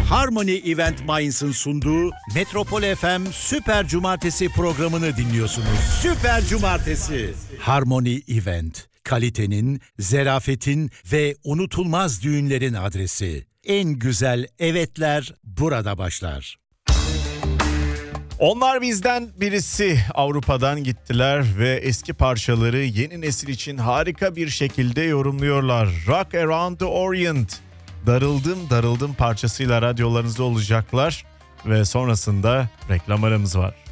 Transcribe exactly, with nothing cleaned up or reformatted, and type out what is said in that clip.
Harmony Event Mainz'ın sunduğu Metropol F M Süper Cumartesi programını dinliyorsunuz. Süper Cumartesi. Harmony Event. Kalitenin, zerafetin ve unutulmaz düğünlerin adresi. En güzel evetler burada başlar. Onlar bizden birisi. Avrupa'dan gittiler ve eski parçaları yeni nesil için harika bir şekilde yorumluyorlar. Rock Around the Orient. Darıldım darıldım parçasıyla radyolarınızda olacaklar ve sonrasında reklam aramız var.